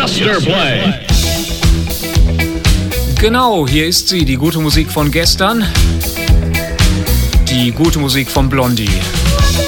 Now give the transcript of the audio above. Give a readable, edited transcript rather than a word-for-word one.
Yesterplay. Genau, hier ist sie, die gute Musik von gestern. Die gute Musik von Blondie.